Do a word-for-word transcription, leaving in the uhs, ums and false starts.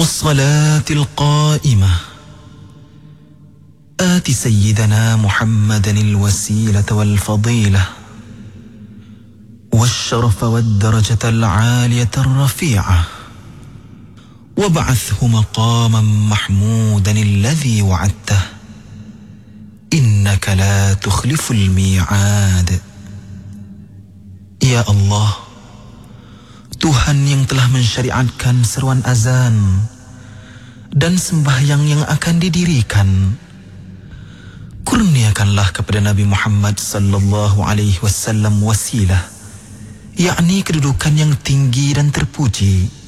والصلاة القائمة آت سيدنا محمدا الوسيلة والفضيلة والشرف والدرجة العالية الرفيعة وابعثه مقاما محمودا الذي وعدته إنك لا تخلف الميعاد. Ya Allah, Tuhan yang telah mensyariatkan seruan azan dan sembahyang yang akan didirikan, kurniakanlah kepada Nabi Muhammad sallallahu alaihi wasallam wasilah, yakni kedudukan yang tinggi dan terpuji,